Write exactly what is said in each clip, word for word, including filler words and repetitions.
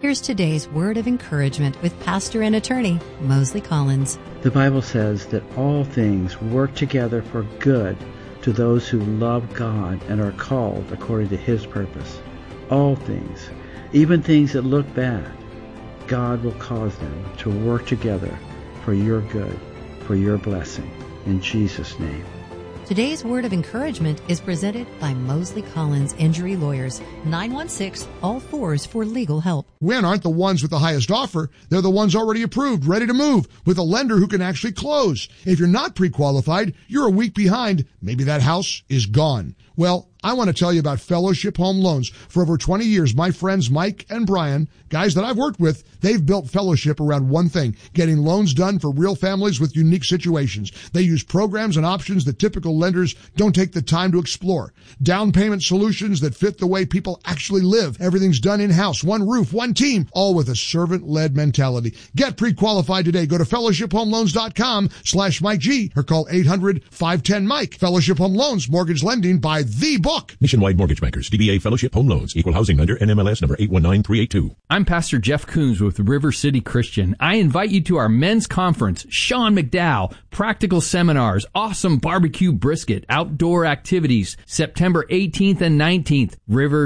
Here's today's word of encouragement with pastor and attorney Mosley Collins. The Bible says that all things work together for good to those who love God and are called according to His purpose. All things, even things that look bad, God will cause them to work together for your good, for your blessing. In Jesus' name. Today's word of encouragement is presented by Mosley Collins Injury Lawyers, nine one six, all fours for legal help. Win aren't the ones with the highest offer. They're the ones already approved, ready to move, with a lender who can actually close. If you're not pre-qualified, you're a week behind. Maybe that house is gone. Well, I want to tell you about Fellowship Home Loans. For over twenty years, my friends Mike and Brian, guys that I've worked with, they've built Fellowship around one thing, getting loans done for real families with unique situations. They use programs and options that typical lenders don't take the time to explore. Down payment solutions that fit the way people actually live. Everything's done in-house, one roof, one team, all with a servant-led mentality. Get pre-qualified today. Go to fellowship home loans dot com slash Mike G or call eight hundred, five one zero, Mike. Fellowship Home Loans, mortgage lending by the book. Nationwide Mortgage Bankers, D B A Fellowship Home Loans, Equal Housing Lender, N M L S number eight one nine three eight two. I'm Pastor Jeff Coons with River City Christian. I invite you to our men's conference, Sean McDowell, practical seminars, awesome barbecue brisket, outdoor activities, September eighteenth and nineteenth,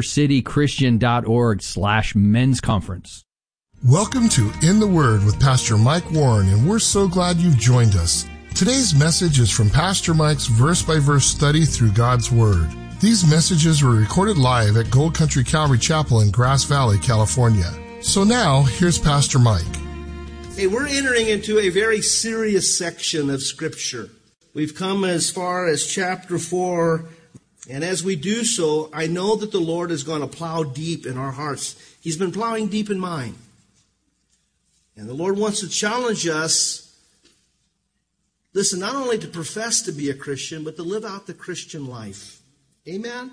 rivercitychristian.org slash men's conference. Welcome to In the Word with Pastor Mike Warren, and we're so glad you've joined us. Today's message is from Pastor Mike's verse-by-verse study through God's Word. These messages were recorded live at Gold Country Calvary Chapel in Grass Valley, California. So now, here's Pastor Mike. Hey, we're entering into a very serious section of Scripture. We've come as far as chapter four, and as we do so, I know that the Lord is going to plow deep in our hearts. He's been plowing deep in mine. And the Lord wants to challenge us, listen, not only to profess to be a Christian, but to live out the Christian life. Amen?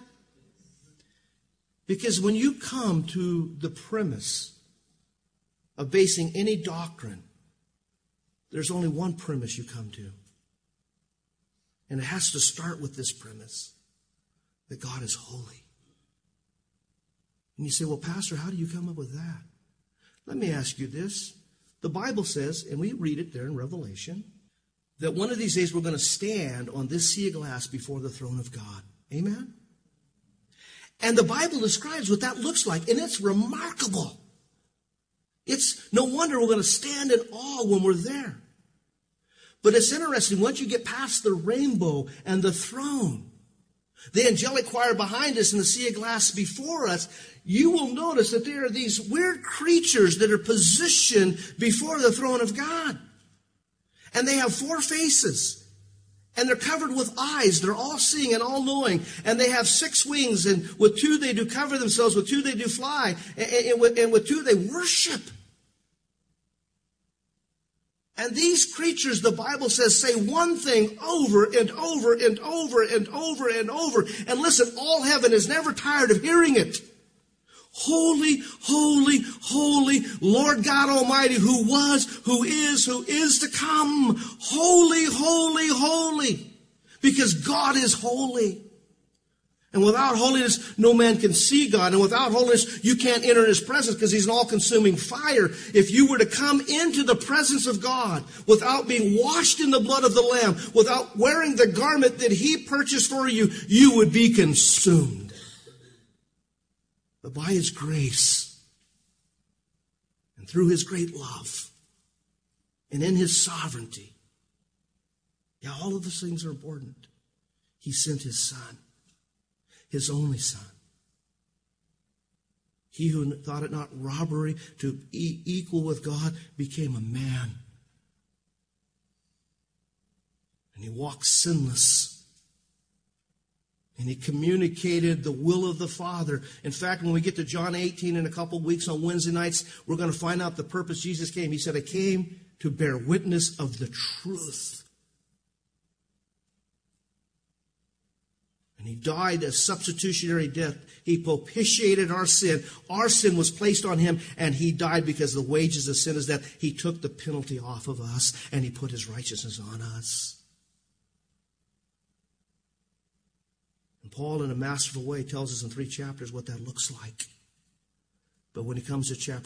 Because when you come to the premise of basing any doctrine, there's only one premise you come to. And it has to start with this premise, that God is holy. And you say, well, Pastor, how do you come up with that? Let me ask you this. The Bible says, and we read it there in Revelation, that one of these days we're going to stand on this sea of glass before the throne of God. Amen? And the Bible describes what that looks like, and it's remarkable. It's no wonder we're going to stand in awe when we're there. But it's interesting, once you get past the rainbow and the throne, the angelic choir behind us and the sea of glass before us, you will notice that there are these weird creatures that are positioned before the throne of God. And they have four faces. And they're covered with eyes. They're all seeing and all knowing. And they have six wings. And with two they do cover themselves. With two they do fly. And, and, with, and with two they worship. And these creatures, the Bible says, say one thing over and over and over and over and over. And listen, all heaven is never tired of hearing it. Holy, holy, holy, Lord God Almighty, who was, who is, who is to come. Holy, holy, holy. Because God is holy. And without holiness, no man can see God. And without holiness, you can't enter His presence because He's an all-consuming fire. If you were to come into the presence of God without being washed in the blood of the Lamb, without wearing the garment that He purchased for you, you would be consumed. But by His grace and through His great love and in His sovereignty, yeah, all of those things are important. He sent His Son, His only Son. He who thought it not robbery to be equal with God became a man. And He walked sinless. And He communicated the will of the Father. In fact, when we get to John eighteen in a couple of weeks on Wednesday nights, we're going to find out the purpose Jesus came. He said, I came to bear witness of the truth. And He died a substitutionary death. He propitiated our sin. Our sin was placed on Him, and He died because the wages of sin is death. He took the penalty off of us, and He put His righteousness on us. And Paul, in a masterful way, tells us in three chapters what that looks like. But when he comes to chapter